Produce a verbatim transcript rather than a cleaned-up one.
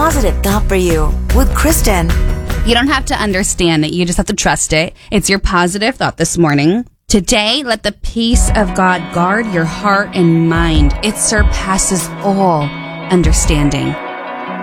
positive thought for you with Kristen. You don't have to understand it. You just have to trust it. It's your positive thought this morning. Today, let the peace of God guard your heart and mind. It surpasses all understanding.